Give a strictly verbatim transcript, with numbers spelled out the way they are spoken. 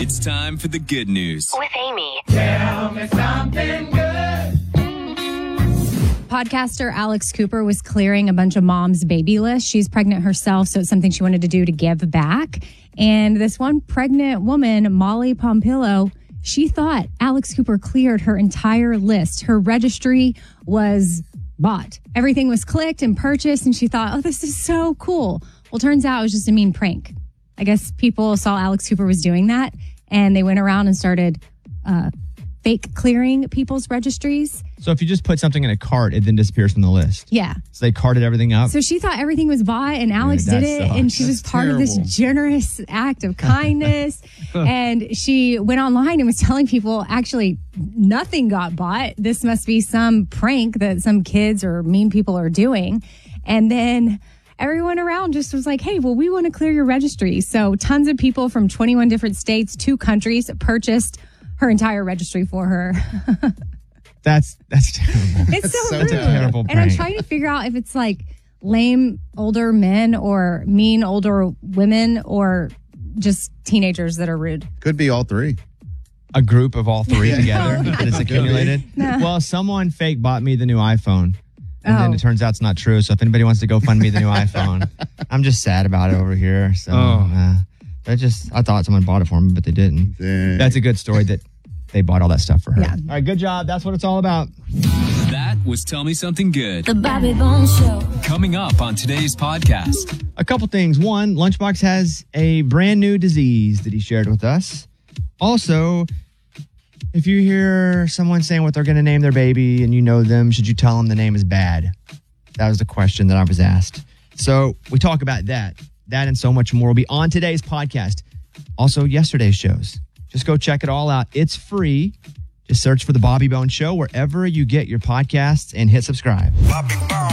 It's time for the good news with Amy. Tell me something good. Podcaster Alex Cooper was clearing a bunch of moms' baby lists. She's pregnant herself, so it's something she wanted to do to give back. And this one pregnant woman, Molly Pompillo, she thought Alex Cooper cleared her entire list. Her registry was bought. Everything was clicked and purchased, and she thought, oh, this is so cool. Well, turns out it was just a mean prank. I guess people saw Alex Cooper was doing that, and they went around and started uh, fake clearing people's registries. So if you just put something in a cart, it then disappears from the list. Yeah. So they carted everything up. So she thought everything was bought, and Alex Dude, that did it, sucks. and she was That's part terrible. of this generous act of kindness. And she went online and was telling people, actually, nothing got bought. This must be some prank that some kids or mean people are doing. And then everyone around just was like, hey, well, we want to clear your registry. So tons of people from twenty-one different states, two countries, purchased her entire registry for her. That's that's terrible. It's so, so rude. terrible And I'm prank. trying to figure out if it's like lame older men or mean older women or just teenagers that are rude. Could be all three. A group of all three together that is accumulated. No. Well, someone fake bought me the new iPhone. And Oh. then it turns out it's not true. So if anybody wants to go fund me the new iPhone, I'm just sad about it over here. So Oh. uh, I just I thought someone bought it for me, but they didn't. Dang. That's a good story that they bought all that stuff for her. Yeah. All right, good job. That's what it's all about. That was Tell Me Something Good. The Bobby Bones Show. Coming up on today's podcast. A couple things. One, Lunchbox has a brand new disease that he shared with us. Also, if you hear someone saying what they're going to name their baby and you know them, should you tell them the name is bad? That was the question that I was asked. So we talk about that. That and so much more will be on today's podcast. Also, yesterday's shows. Just go check it all out. It's free. Just search for The Bobby Bones Show wherever you get your podcasts and hit subscribe. Bobby Bones.